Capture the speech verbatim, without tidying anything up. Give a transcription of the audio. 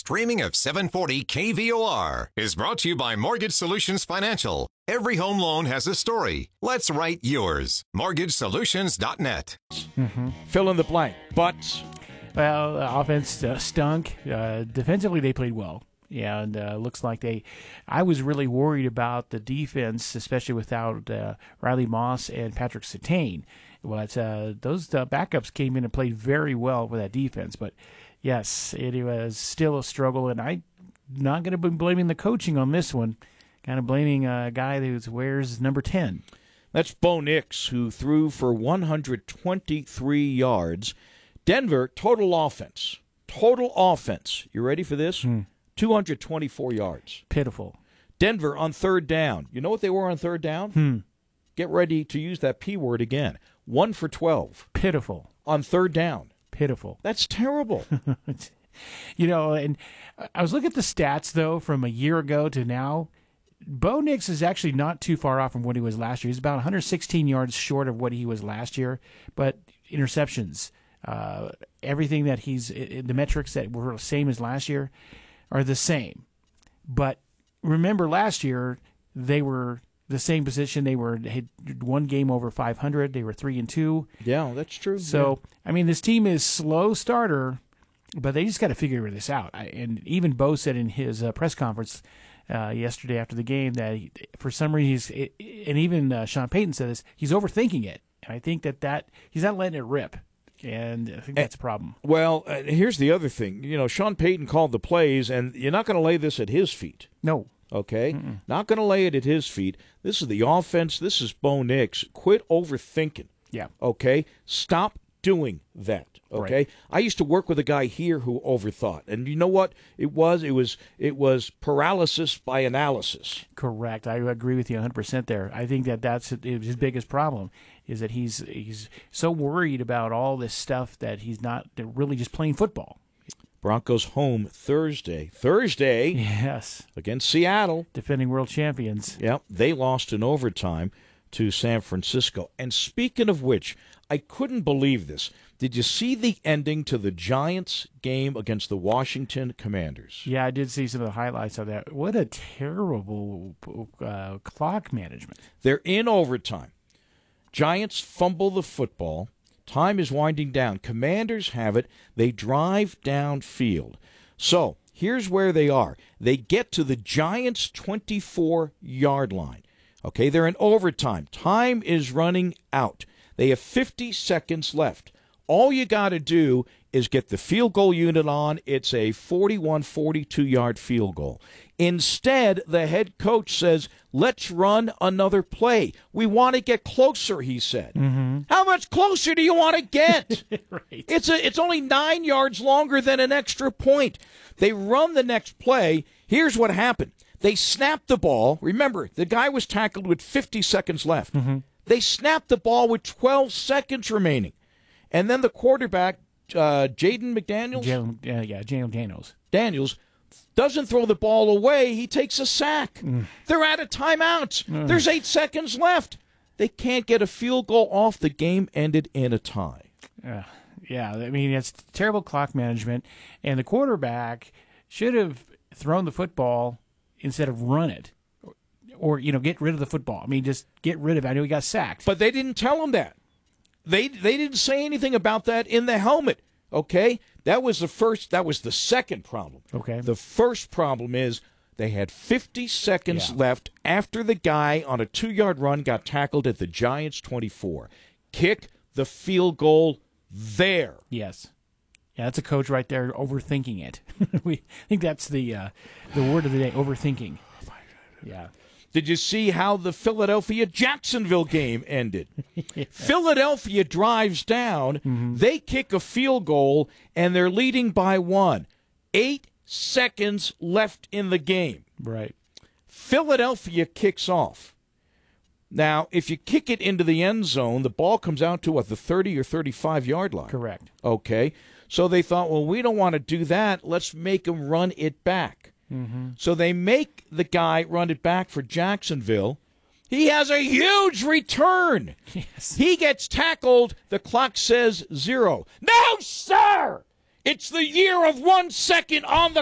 streaming of seven forty K V O R is brought to you by Mortgage Solutions Financial. Every home loan has a story. Let's write yours. mortgage solutions dot net. Mm-hmm. Fill in the blank. But Well, uh, offense uh, stunk. Uh, defensively, they played well. Yeah, and uh, looks like they. I was really worried about the defense, especially without uh, Riley Moss and Patrick Surtain. But uh, those uh, backups came in and played very well with that defense. But yes, it was still a struggle, and I'm not going to be blaming the coaching on this one. Kind of blaming a guy who wears number ten. that's Bo Nix, who threw for one hundred twenty-three yards. Denver, total offense. Total offense. You ready for this? Hmm. two hundred twenty-four yards. Pitiful. Denver on third down. You know what they were on third down? Hmm. Get ready to use that P word again. One for twelve Pitiful. on third down. Pitiful. That's terrible. You know, and I was looking at the stats, though, from a year ago to now. Bo Nix is actually not too far off from what he was last year. He's about one hundred sixteen yards short of what he was last year. But interceptions, uh, everything that he's, the metrics that were the same as last year are the same. But remember, last year, they were the same position. They were had one game over five hundred. They were three and two. Yeah, that's true. So, I mean, this team is slow starter, but they just got to figure this out. I, and even Bo said in his uh, press conference uh, yesterday after the game that he, for some reason he's, and even uh, Sean Payton said this, he's overthinking it. And I think that, that he's not letting it rip. And I think that's a problem. Well, uh, here's the other thing. You know, Sean Payton called the plays, and you're not going to lay this at his feet. No. Okay? Mm-mm. Not going to lay it at his feet. This is the offense. This is Bo Nix. Quit overthinking. Yeah. Okay? Stop doing that. Okay? Right. I used to work with a guy here who overthought. And you know what it was? It was it was paralysis by analysis. Correct. I agree with you one hundred percent there. I think that that's his biggest problem is that he's he's so worried about all this stuff that he's not really just playing football. Broncos home Thursday. Thursday Yes. against Seattle. Defending world champions. Yep, they lost in overtime to San Francisco. And speaking of which, I couldn't believe this. Did you see the ending to the Giants game against the Washington Commanders? Yeah, I did see some of the highlights of that. What a terrible uh, clock management. They're in overtime. Giants fumble the football. Time is winding down. Commanders have it. They drive downfield. So here's where they are. They get to the Giants' twenty-four-yard line. Okay, they're in overtime. Time is running out. They have fifty seconds left. All you got to do is get the field goal unit on. It's a forty-one, forty-two-yard field goal. Instead, the head coach says, let's run another play. We want to get closer, he said. Mm-hmm. How much closer do you want to get? Right. It's a, it's only nine yards longer than an extra point. They run the next play. Here's what happened. They snapped the ball. Remember, the guy was tackled with fifty seconds left. Mm-hmm. They snapped the ball with twelve seconds remaining. And then the quarterback, uh, Jaden McDaniels? Jalen, uh, yeah, Jalen Daniels. Daniels doesn't throw the ball away. He takes a sack. Mm. They're out of timeouts. Mm. There's eight seconds left. They can't get a field goal off. The game ended in a tie. Uh, yeah, I mean, it's terrible clock management. And the quarterback should have thrown the football instead of run it. Or, or, you know, get rid of the football. I mean, just get rid of it. I know he got sacked. But they didn't tell him that. They they didn't say anything about that in the helmet. Okay? That was the first, that was the second problem. Okay. The first problem is they had fifty seconds Yeah. left after the guy on a two-yard run got tackled at the Giants' twenty-four. Kick the field goal there. Yes. Yeah, that's a coach right there overthinking it. we I think that's the uh, the word of the day, overthinking. Yeah. Did you see how the Philadelphia-Jacksonville game ended? Yeah. Philadelphia drives down. Mm-hmm. They kick a field goal, and they're leading by one. Eight seconds left in the game. Right. Philadelphia kicks off. Now, if you kick it into the end zone, the ball comes out to, what, the thirty or thirty-five-yard line? Correct. Okay. So they thought, well, we don't want to do that. Let's make them run it back. Mm-hmm. So they make the guy run it back for Jacksonville. He has a huge return. Yes. He gets tackled. The clock says zero. No, sir! It's the year of one second on the